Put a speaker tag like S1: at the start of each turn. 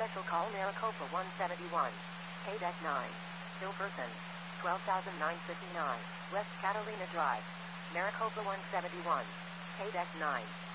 S1: Special call Maricopa 171. Pay deck 9. Still person. 12,959. West Catalina Drive. Maricopa 171. Pay deck 9.